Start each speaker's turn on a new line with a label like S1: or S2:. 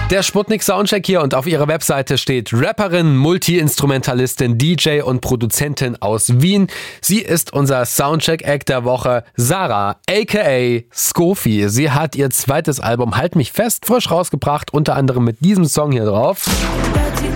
S1: Der Sputnik-Soundcheck hier und auf ihrer Webseite steht Rapperin, Multi-Instrumentalistin, DJ und Produzentin aus Wien. Sie ist unser Soundcheck-Act der Woche, Sarah, aka Skofi. Sie hat ihr zweites Album Halt mich fest frisch rausgebracht, unter anderem mit diesem Song hier drauf.